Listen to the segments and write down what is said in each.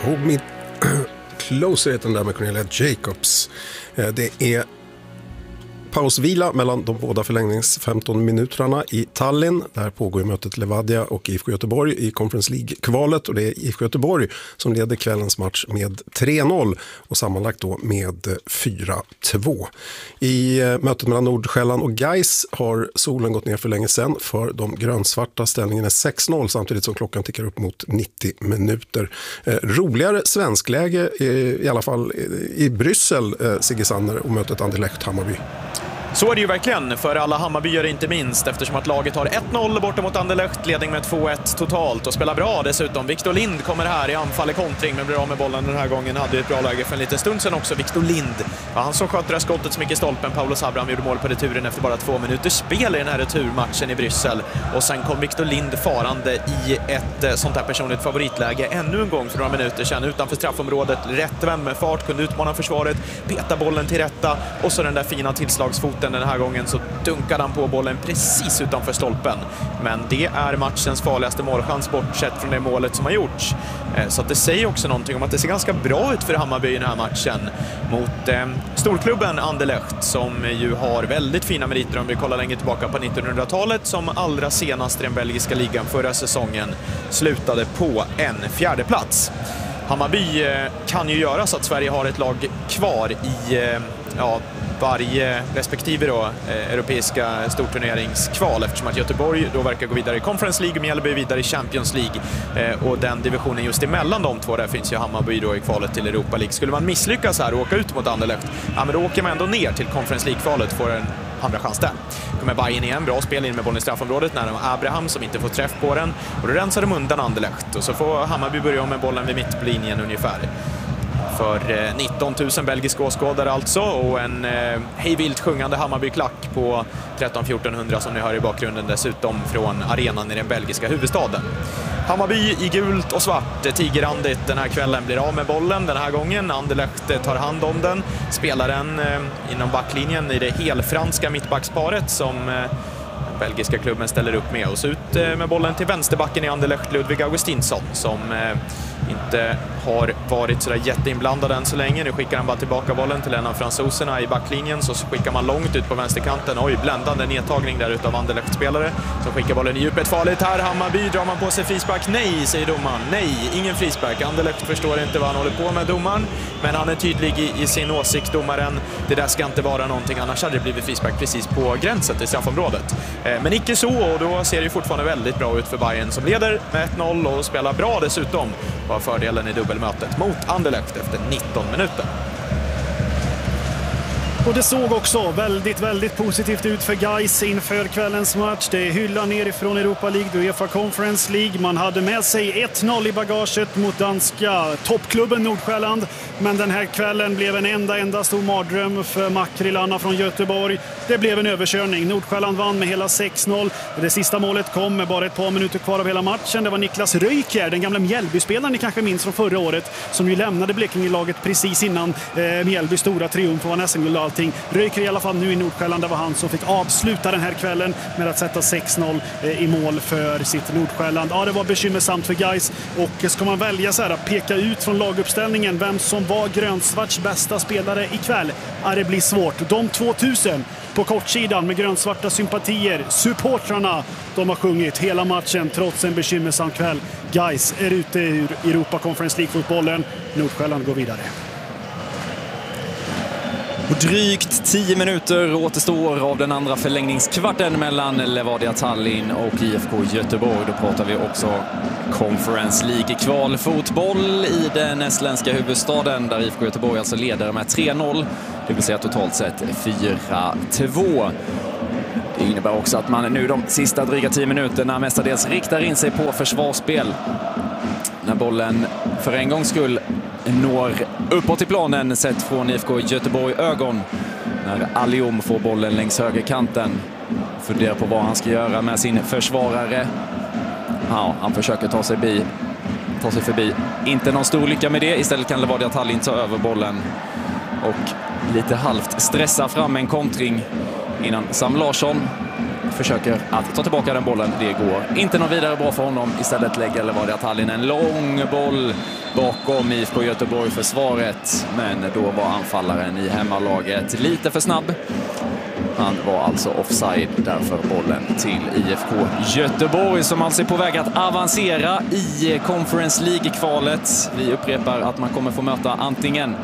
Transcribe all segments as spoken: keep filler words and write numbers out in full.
Hold Me Closer heter den där med Cornelia Jacobs. Det är pausvila mellan de båda förlängnings femton minuterna i Tallinn. Där pågår mötet Levadia och I F K Göteborg i Conference League-kvalet. Och det är I F K Göteborg som leder kvällens match med tre noll och sammanlagt då med fyra två. I mötet mellan Nordsjälland och Gais har solen gått ner för länge sedan. För de grönsvarta ställningen är sex noll samtidigt som klockan tickar upp mot nittio minuter. Eh, roligare svenskläge eh, i alla fall i Bryssel, eh, Sigge Sander, och mötet Anderlecht Hammarby. Så är det ju verkligen, för alla Hammarbyare inte minst, eftersom att laget har ett noll borta mot Anderlecht, ledning med två ett totalt och spelar bra dessutom. Victor Lind kommer här i anfall i kontring, men blir av med bollen den här gången. Hade ett bra läge för en liten stund sedan också, Victor Lind. Ja, han som sköt det skottet som gick i stolpen. Paulos Abraham gjorde mål på returen efter bara två minuter spel i den här returmatchen i Bryssel. Och sen kom Victor Lind farande i ett sånt här personligt favoritläge ännu en gång för några minuter sedan utanför straffområdet. Rättvänd med fart, kunde utmana försvaret, peta bollen till rätta och så den där fina tillslagsfoten. Den här gången så dunkade han på bollen precis utanför stolpen. Men det är matchens farligaste målchans bortsett från det målet som har gjorts. Så att det säger också någonting om att det ser ganska bra ut för Hammarby i den här matchen mot eh, storklubben Anderlecht, som ju har väldigt fina meriter om vi kollar längre tillbaka på nittonhundratalet, som allra senast i den belgiska ligan förra säsongen slutade på en fjärde plats. Hammarby eh, kan ju göra så att Sverige har ett lag kvar i eh, ja, varje respektive då, eh, europeiska storturneringskval, eftersom att Göteborg då verkar gå vidare i Conference League och Mjällby vidare i Champions League. Eh, och den divisionen just emellan de två, där finns ju Hammarby då i kvalet till Europa League. Skulle man misslyckas här och åka ut mot Anderlecht, ja, men då åker man ändå ner till Conference League-kvalet, får en andra chans där. Kommer Bayern igen, bra spel in med bollen i straffområdet när de har Abraham som inte får träff på den. Och då rensar de undan Anderlecht och så får Hammarby börja med bollen vid mittlinjen ungefär. För nitton tusen belgiska åskådare alltså, och en eh, hejvilt sjungande Hammarby-klack på tretton fjorton hundra som ni hör i bakgrunden dessutom från arenan i den belgiska huvudstaden. Hammarby i gult och svart, tigerrandigt den här kvällen, blir av med bollen den här gången. Anderlecht tar hand om den, spelar den eh, inom backlinjen i det helfranska mittbacksparet som eh, den belgiska klubben ställer upp med. Och så ut eh, med bollen till vänsterbacken i Anderlecht, Ludvig Augustinsson, som eh, inte har varit sådär jätteinblandad än så länge. Nu skickar han bara tillbaka bollen till en av fransoserna i backlinjen, så skickar man långt ut på vänsterkanten. Oj, bländande nedtagning där utav Anderlecht-spelare. Så skickar bollen i djupet, farligt här. Hammarby, drar man på sig frispark? Nej, säger domaren. Nej, ingen frispark. Anderlecht förstår inte vad han håller på med, domaren. Men han är tydlig i, i sin åsikt, domaren. Det där ska inte vara någonting, annars hade det blivit frispark precis på gränsen till straffområdet. Eh, men icke så, och då ser det fortfarande väldigt bra ut för Bayern som leder med ett noll och spelar bra dessutom. Var fördelen i dubbelmötet mot Anderlecht efter nitton minuter. Och det såg också väldigt, väldigt positivt ut för Gais inför kvällens match. Det är hyllan nerifrån Europa League och UEFA Conference League. Man hade med sig ett noll i bagaget mot danska toppklubben Nordsjälland. Men den här kvällen blev en enda, enda stor mardröm för makrillarna från Göteborg. Det blev en överkörning. Nordsjälland vann med hela sex noll. Det sista målet kom med bara ett par minuter kvar av hela matchen. Det var Niklas Röjkjær, den gamla Mjällby-spelaren ni kanske minns från förra året, som ju lämnade Blekinge-laget precis innan eh, Mjällbys stora triumf och S M-guld och allting. Röjkjær i alla fall nu i Nordsjälland, det var han som fick avsluta den här kvällen med att sätta sex noll i mål för sitt Nordsjälland. Ja, det var bekymmersamt för Gais, och ska man välja så här att peka ut från laguppställningen vem som var grönsvarts bästa spelare ikväll, ja, det blir svårt. De tvåtusen på kortsidan med grönsvarta sympatier, supportrarna, de har sjungit hela matchen trots en bekymmersam kväll. Gais är ute ur Europa Conference League-fotbollen. Nordsjälland går vidare. Och drygt tio minuter återstår av den andra förlängningskvarten mellan Levadia Tallinn och I F K Göteborg. Då pratar vi också Conference League-kvalfotboll i den estländska huvudstaden, där I F K Göteborg alltså leder med tre noll, det vill säga totalt sett fyra två. Det innebär också att man nu de sista dryga tio minuterna mestadels riktar in sig på försvarsspel. När bollen för en gångs skull når uppåt i planen sett från I F K Göteborg ögon. När Aliom får bollen längs högerkanten. Funderar på vad han ska göra med sin försvarare. Ja, han försöker ta sig förbi. Ta sig förbi. Inte någon stor lycka med det. Istället kan Levadia Tallinn ta över bollen. Och lite halvt stressa fram en kontring innan Sam Larsson försöker att ta tillbaka den bollen. Det går inte någon vidare bra för honom. Istället lägger Levadia Tallinn en lång boll bakom I F K Göteborg-försvaret. Men då var anfallaren i hemmalaget lite för snabb. Han var alltså offside, därför bollen till I F K Göteborg som alltså är på väg att avancera i Conference League-kvalet. Vi upprepar att man kommer få möta antingen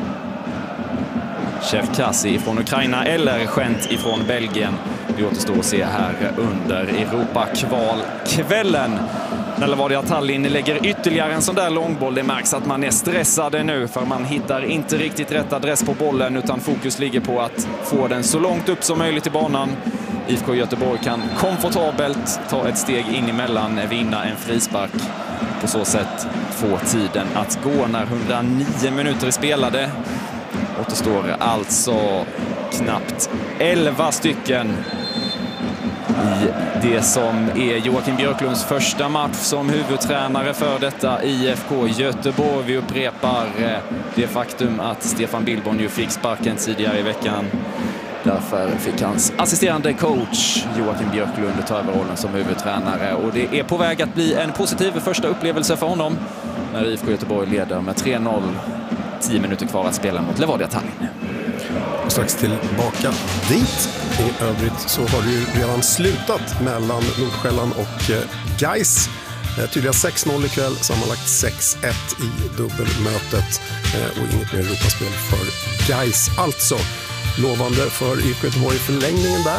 Cherkasy från Ukraina eller Gent ifrån Belgien. Det återstår att se här under Europa-kvalkvällen. När Levadia Tallinn lägger ytterligare en sån där långboll, det märks att man är stressade nu för man hittar inte riktigt rätt adress på bollen utan fokus ligger på att få den så långt upp som möjligt i banan. I F K Göteborg kan komfortabelt ta ett steg in emellan, vinna en frispark. På så sätt få tiden att gå när hundranio minuter är spelade. Återstår alltså knappt elva stycken i det som är Joakim Björklunds första match som huvudtränare för detta I F K Göteborg. Vi upprepar det faktum att Stefan Billborn ju fick sparken tidigare i veckan. Därför fick hans assisterande coach Joakim Björklund ta över rollen som huvudtränare. Och det är på väg att bli en positiv första upplevelse för honom när I F K Göteborg leder med tre noll. tio minuter kvar att spela mot Levadia Tallinn. Strax tillbaka dit. I övrigt så har det ju redan slutat mellan Nordsjälland och Gais. Tydliga sex noll ikväll, sammanlagt sex ett i dubbelmötet och inget mer Europaspel för Gais. Alltså lovande för I F K Göteborg i förlängningen där.